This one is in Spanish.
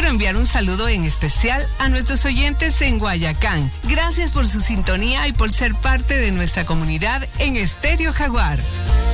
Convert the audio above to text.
enviar un saludo en especial a nuestros oyentes en Guayacán. Gracias por su sintonía y por ser parte de nuestra comunidad en Estéreo Jaguar.